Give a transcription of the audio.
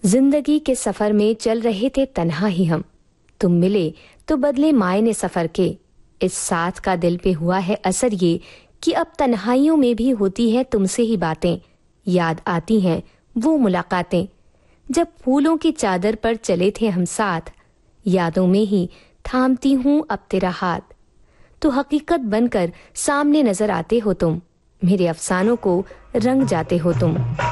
जिंदगी के सफर में चल रहे थे तन्हा ही हम। तुम मिले तो बदले मायने सफर के। इस साथ का दिल पे हुआ है असर ये कि अब तन्हाइयों में भी होती है तुमसे ही बातें। याद आती हैं वो मुलाकातें जब फूलों की चादर पर चले थे हम साथ। यादों में ही थामती हूँ अब तेरा हाथ। तो हकीकत बनकर सामने नजर आते हो तुम। मेरे अफसानों को रंग जाते हो तुम।